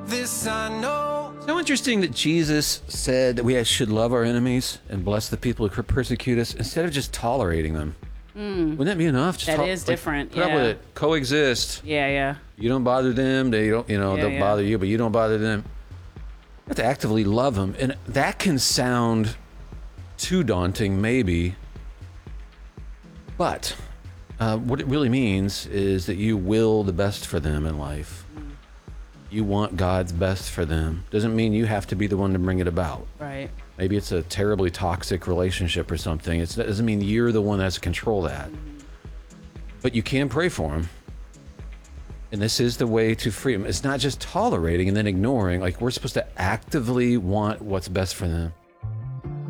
This I know. So interesting that Jesus said that we should love our enemies and bless the people who persecute us instead of just tolerating them. Wouldn't that be enough? Just That is different, Put up with it. Coexist. Yeah. You don't bother them. They don't. They'll bother you, but you don't bother them. You have to actively love them, and that can sound too daunting, maybe. But what it really means is that you will the best for them in life. You want God's best for them. Doesn't mean you have to be the one to bring it about. Right. Maybe it's a terribly toxic relationship or something. It doesn't mean you're the one that has to control that. But you can pray for them. And this is the way to freedom. It's not just tolerating and then ignoring. Like, we're supposed to actively want what's best for them.